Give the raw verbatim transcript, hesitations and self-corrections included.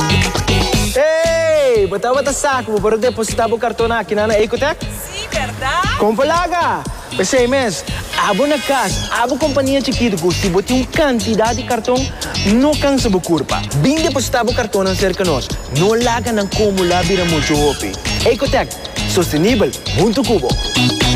Hey, bata-bata saco para depositar o cartão aqui na Ecotec? Sim, verdade? Compalaga! Pensei, mas, abo na casa, abo companhia chiquita que se bote uma quantidade de cartão, não cansa a curva. Bem depositar o cartão na cerca nós, não larga na como lá vira muito opi. Ecotec, sustentável, muito cubo.